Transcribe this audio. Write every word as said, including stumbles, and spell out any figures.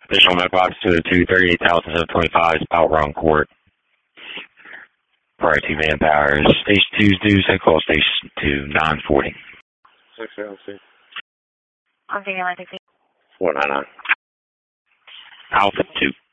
Additional mailbox to the two thirty-eight thousand seven twenty-five Outrun Court. Prior to manpower. Station two's due, send call station two, nine forty. six L C. I'm thinking like four nine nine. Alpha two.